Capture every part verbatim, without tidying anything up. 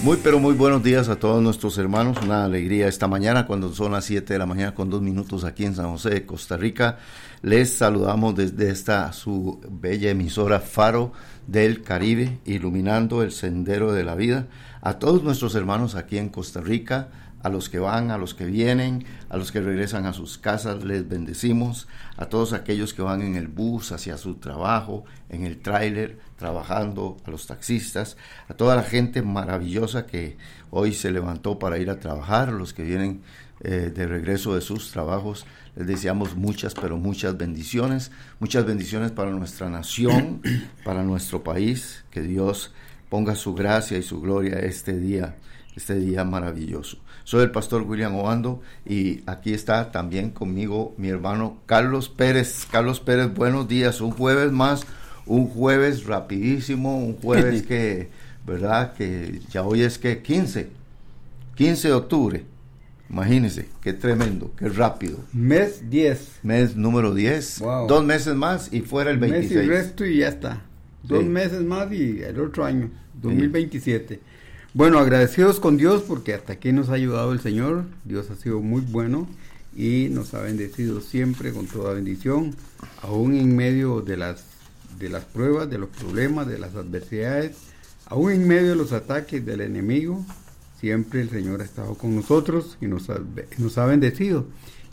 Muy pero muy buenos días a todos nuestros hermanos, una alegría esta mañana cuando son las siete de la mañana con dos minutos aquí en San José, Costa Rica. Les saludamos desde esta su bella emisora Faro del Caribe, iluminando el sendero de la vida. A todos nuestros hermanos aquí en Costa Rica, a los que van, a los que vienen, a los que regresan a sus casas, les bendecimos. A todos aquellos que van en el bus hacia su trabajo, en el tráiler, trabajando, a los taxistas, a toda la gente maravillosa que hoy se levantó para ir a trabajar, los que vienen eh, de regreso de sus trabajos, les deseamos muchas, pero muchas bendiciones, muchas bendiciones para nuestra nación, para nuestro país, que Dios ponga su gracia y su gloria este día, este día maravilloso. Soy el pastor William Obando y aquí está también conmigo mi hermano Carlos Pérez. Carlos Pérez, buenos días, un jueves más, un jueves rapidísimo, un jueves que, ¿verdad? Que ya hoy es que quince de octubre, imagínense, qué tremendo, qué rápido. Mes diez. Mes número diez, wow. Dos meses más y fuera el veintiséis. Mes y resto y ya está, dos sí. meses más y el otro año, dos mil veintisiete. Sí. Bueno, agradecidos con Dios porque hasta aquí nos ha ayudado el Señor. Dios ha sido muy bueno y nos ha bendecido siempre con toda bendición, aún en medio de las, de las pruebas, de los problemas, de las adversidades, aún en medio de los ataques del enemigo. Siempre el Señor ha estado con nosotros y nos ha, nos ha bendecido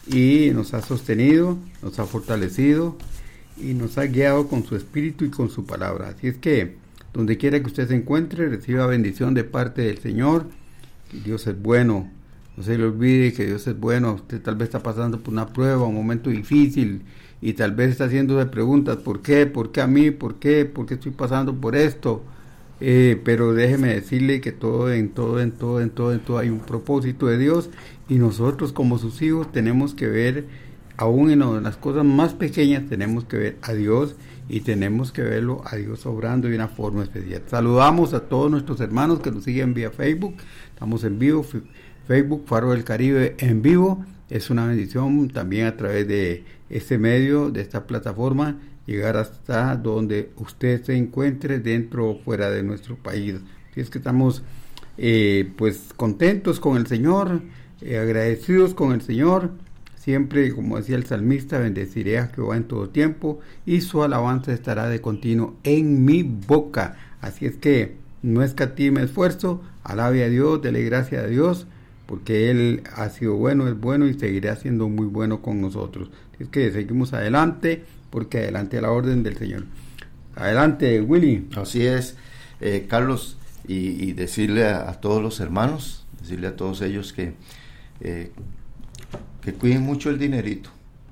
y nos ha sostenido, nos ha fortalecido y nos ha guiado con su espíritu y con su palabra. Así es que donde quiera que usted se encuentre, reciba bendición de parte del Señor. Dios es bueno, no se le olvide que Dios es bueno. Usted tal vez está pasando por una prueba, un momento difícil, y tal vez está haciéndose preguntas, ¿por qué? ¿Por qué a mí? ¿Por qué? ¿Por qué estoy pasando por esto? Eh, pero déjeme decirle que todo, en todo, en todo, en todo, en todo hay un propósito de Dios, y nosotros como sus hijos tenemos que ver, aún en las cosas más pequeñas, tenemos que ver a Dios, y tenemos que verlo a Dios obrando de una forma especial. Saludamos a todos nuestros hermanos que nos siguen vía Facebook. Estamos en vivo, Facebook Faro del Caribe en vivo. Es una bendición también a través de este medio, de esta plataforma, llegar hasta donde usted se encuentre dentro o fuera de nuestro país. Así es que estamos eh, pues contentos con el Señor, eh, agradecidos con el Señor. Siempre, como decía el salmista, bendeciré a Jehová en todo tiempo y su alabanza estará de continuo en mi boca. Así es que no escatime esfuerzo, alabe a Dios, dele gracias a Dios, porque Él ha sido bueno, es bueno y seguirá siendo muy bueno con nosotros. Así es que seguimos adelante, porque adelante a la orden del Señor. Adelante, Willy. Así es, eh, Carlos, y, y decirle a, a todos los hermanos, decirle a todos ellos que... Eh, que cuiden mucho el dinerito.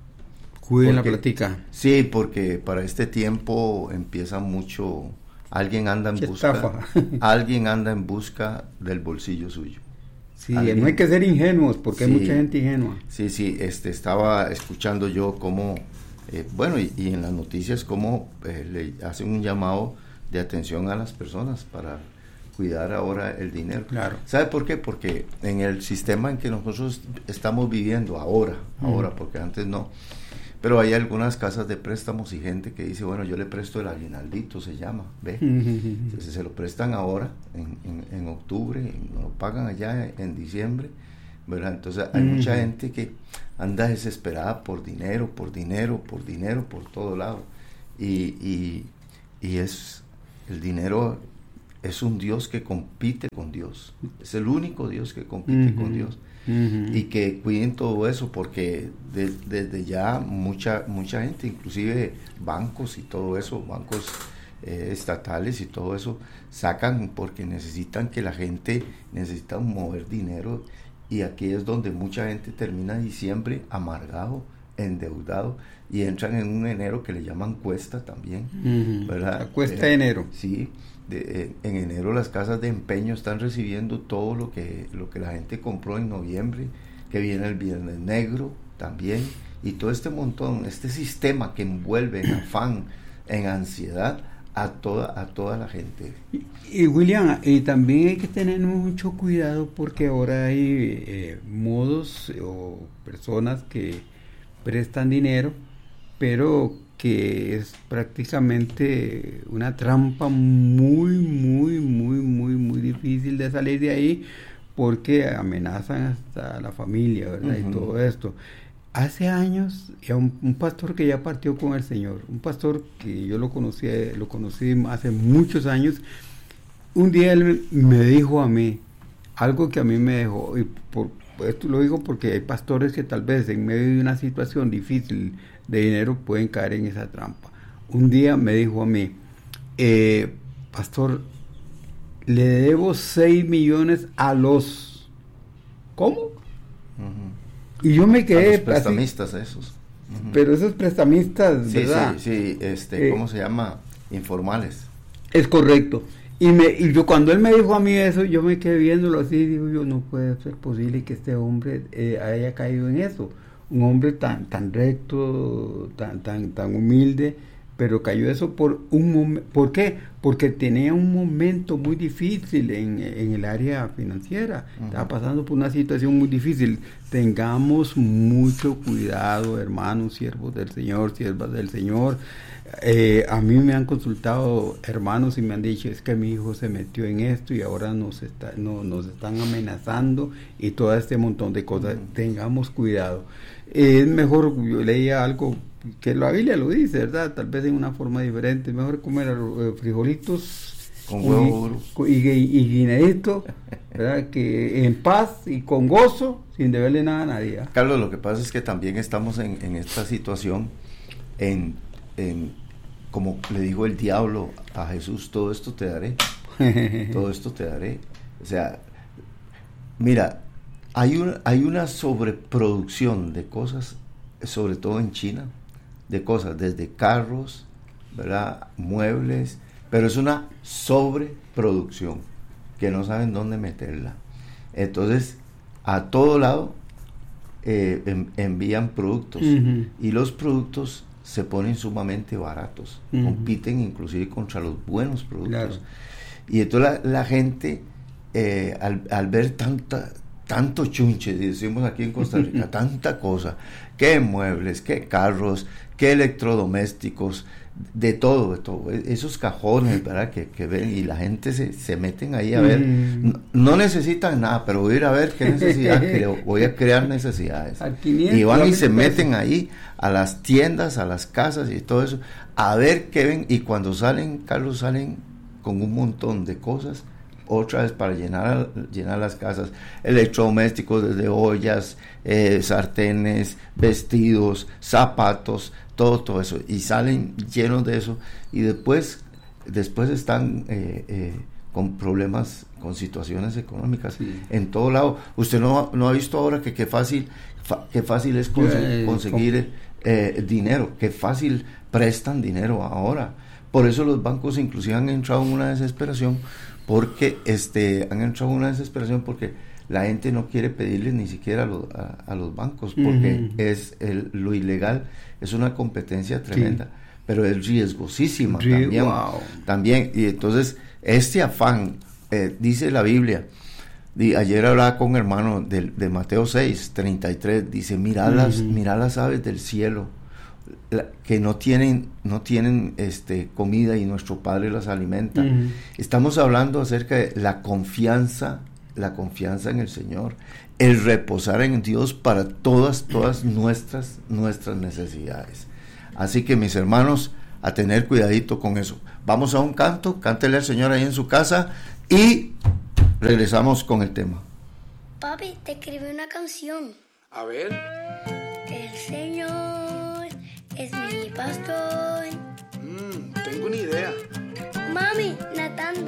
Cuiden la platica. Sí, porque para este tiempo empieza mucho, alguien anda en Qué busca, estafa. alguien anda en busca del bolsillo suyo. Sí, alguien, no hay que ser ingenuos, porque sí, hay mucha gente ingenua. Sí, sí, este, estaba escuchando yo cómo, eh, bueno, y, y en las noticias cómo eh, le hacen un llamado de atención a las personas para cuidar ahora el dinero. Claro. ¿Sabe por qué? Porque en el sistema en que nosotros estamos viviendo ahora, mm. ahora, porque antes no, pero hay algunas casas de préstamos y gente que dice, bueno, yo le presto el aguinaldito, se llama, ¿ve? Entonces se lo prestan ahora, en, en, en octubre, y lo pagan allá en diciembre, ¿verdad? Entonces hay mm. mucha gente que anda desesperada por dinero, por dinero, por dinero, por todo lado, y, y, y es el dinero... es un Dios que compite con Dios, es el único Dios que compite uh-huh. con Dios, uh-huh. y que cuiden todo eso, porque de, desde ya mucha mucha gente, inclusive bancos y todo eso, bancos eh, estatales y todo eso, sacan porque necesitan que la gente, necesita mover dinero, y aquí es donde mucha gente termina diciembre amargado, endeudado, y entran en un enero que le llaman cuesta también, uh-huh. ¿verdad? La cuesta de enero. Sí. De, en enero las casas de empeño están recibiendo todo lo que lo que la gente compró en noviembre, que viene el viernes negro también, y todo este montón, este sistema que envuelve en afán, en ansiedad a toda a toda la gente. Y, y William, y también hay que tener mucho cuidado, porque ahora hay eh, modos o personas que prestan dinero, pero que es prácticamente una trampa muy, muy, muy, muy, muy difícil de salir de ahí porque amenazan hasta la familia, ¿verdad? Uh-huh. Y todo esto. Hace años, un, un pastor que ya partió con el Señor, un pastor que yo lo conocí, lo conocí hace muchos años, un día él me dijo a mí algo que a mí me dejó, y por, esto lo digo porque hay pastores que tal vez en medio de una situación difícil de dinero pueden caer en esa trampa. Un día me dijo a mí, eh, pastor, le debo seis millones a los... ¿Cómo? Uh-huh. Y yo me quedé... A los prestamistas así, esos. Uh-huh. Pero esos prestamistas, sí, ¿verdad? Sí, sí, este, eh, ¿cómo se llama? Informales. Es correcto. Y, me, y yo cuando él me dijo a mí eso, yo me quedé viéndolo así y digo yo, no puede ser posible que este hombre eh, haya caído en eso. Un hombre tan tan recto, tan tan tan humilde, pero cayó eso por un momento. ¿Por qué? Porque tenía un momento muy difícil en, en el área financiera. Uh-huh. Estaba pasando por una situación muy difícil. Tengamos mucho cuidado, hermanos, siervos del Señor, siervas del Señor. Eh, a mí me han consultado hermanos y me han dicho, es que mi hijo se metió en esto y ahora nos, está, no, nos están amenazando y todo este montón de cosas. Uh-huh. Tengamos cuidado. Eh, es mejor, yo leía algo que la Biblia lo dice, ¿verdad? Tal vez en una forma diferente. Mejor comer eh, frijolitos con huevo y, y, y guineíto, ¿verdad? Que en paz y con gozo, sin deberle nada a nadie. ¿eh? Carlos, lo que pasa es que también estamos en, en esta situación, en, en como le dijo el diablo a Jesús, todo esto te daré, todo esto te daré. O sea, mira, hay una, hay una sobreproducción de cosas, sobre todo en China, de cosas, desde carros, ¿verdad?, muebles, pero es una sobreproducción que no saben dónde meterla. Entonces, a todo lado eh, en, envían productos, uh-huh. y los productos se ponen sumamente baratos, uh-huh. compiten inclusive contra los buenos productos. Claro. Y entonces la, la gente, eh, al, al ver tanta... tanto chunche, decimos aquí en Costa Rica, tanta cosa, que muebles, que carros, que electrodomésticos, de todo, de todo, esos cajones, ¿verdad?, que, que ven, y la gente se, se meten ahí a ver, no, no necesitan nada, pero voy a ir a ver qué necesidad creo, voy a crear necesidades, y van y se meten ahí a las tiendas, a las casas y todo eso, a ver qué ven, y cuando salen, Carlos, salen con un montón de cosas, otra vez para llenar llenar las casas, electrodomésticos, desde ollas, eh, sartenes, vestidos, zapatos, todo todo eso, y salen llenos de eso, y después después están eh, eh, con problemas, con situaciones económicas, sí. en todo lado. Usted no, no ha visto ahora que qué fácil fa, qué fácil es conseguir, conseguir eh, dinero, qué fácil prestan dinero ahora. Por eso los bancos inclusive han entrado en una desesperación, porque este han entrado en una desesperación porque la gente no quiere pedirle ni siquiera a los, a, a los bancos, porque uh-huh. es el, lo ilegal es una competencia tremenda, sí. pero es riesgosísima sí, también, wow. también, y entonces este afán, eh, dice la Biblia, y ayer hablaba con un hermano de, de Mateo seis, treinta y tres, dice, mirad, uh-huh. las, mirad las aves del cielo, La, que no tienen no tienen este comida y nuestro Padre las alimenta. Uh-huh. Estamos hablando acerca de la confianza, la confianza en el Señor, el reposar en Dios para todas todas nuestras nuestras necesidades. Así que, mis hermanos, a tener cuidadito con eso. Vamos a un canto, cántele al Señor ahí en su casa y regresamos con el tema. Papi, te escribí una canción. A ver. El Señor es mi pastor. Mm, tengo una idea. Mami,